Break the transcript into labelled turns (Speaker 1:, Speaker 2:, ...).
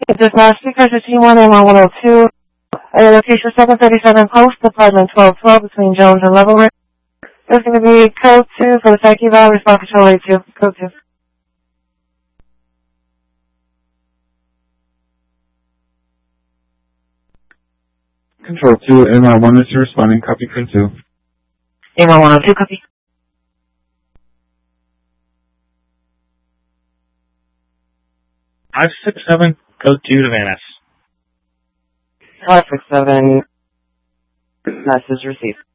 Speaker 1: This last speaker is T1 MR102. Location 737 Post, apartment 1212 between Jones and Leavenworth. There's going to be code 2 for the psych eval, response control rate 2. Code 2.
Speaker 2: Control 2, MR102 responding, copy code 2.
Speaker 1: MR102, copy.
Speaker 3: 567, code 2 to Van Ness.
Speaker 1: 567, message received.